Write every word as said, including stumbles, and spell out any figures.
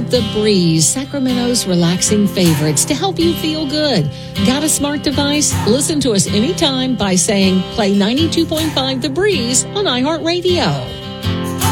point The Breeze, Sacramento's relaxing favorites to help you feel good. Got a smart device? Listen to us anytime by saying play ninety-two point five The Breeze on iHeartRadio.